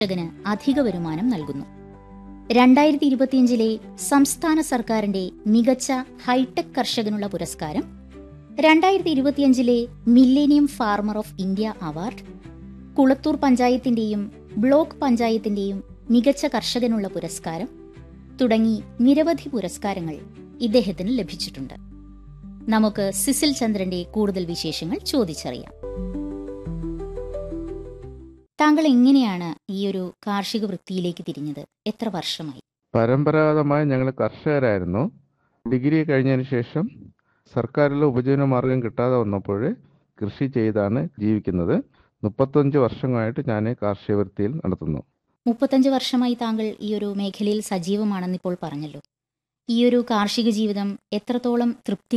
കർഷകന് അധിക വരുമാനം നൽകുന്നു. 2025 സംസ്ഥാന സർക്കാരിന്റെ മികച്ച ഹൈടെക് കർഷകനുള്ള പുരസ്കാരം, 2025 millennium farmer of India award, Kulathur പഞ്ചായത്തിന്റെയും block പഞ്ചായത്തിന്റെയും മികച്ച കർഷകനുള്ള പുരസ്കാരം തുടങ്ങി നിരവധി പുരസ്കാരങ്ങൾ ഇദ്ദേഹത്തിന് ലഭിച്ചിട്ടുണ്ട്. നമുക്ക് സിസിൽ ചന്ദ്രന്റെ കൂടുതൽ വിശേഷങ്ങൾ ചോദിച്ചറിയാം. താങ്കൾ എങ്ങനെയാണ് ഈ ഒരു കാർഷിക വൃത്തിയിലേക്ക് തിരിഞ്ഞത്? എത്ര വർഷമായി? പരമ്പരാഗതമായി ഞങ്ങൾ കർഷകരായിരുന്നു. ഡിഗ്രി കഴിഞ്ഞതിന് ശേഷം സർക്കാരിലെ ഉപജീവന മാർഗം കിട്ടാതെ വന്നപ്പോൾ കൃഷി ചെയ്താണ് ജീവിക്കുന്നത്. 35 വർഷമായിട്ട് ഞാൻ കാർഷിക വൃത്തിയിൽ നടത്തുന്നു. 35 വർഷമായി താങ്കൾ ഈ ഒരു മേഖലയിൽ സജീവമാണെന്ന് ഇപ്പോൾ പറഞ്ഞല്ലോ. ഈ ഒരു കാർഷിക ജീവിതം എത്രത്തോളം തൃപ്തി